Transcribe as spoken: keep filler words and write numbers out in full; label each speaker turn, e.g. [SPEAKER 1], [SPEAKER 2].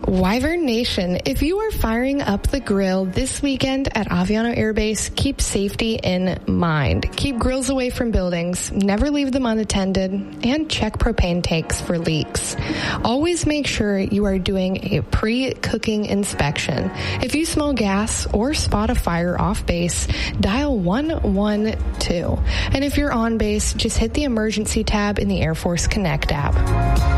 [SPEAKER 1] Wyvern Nation, if you are firing up the grill this weekend at Aviano Air Base, keep safety in mind. Keep grills away from buildings, never leave them unattended, and check propane tanks for leaks. Always make sure you are doing a pre-cooking inspection. If you smell gas or spot a fire off base, dial one one two. And if you're on base, just hit the emergency tab in the Air Force Connect app.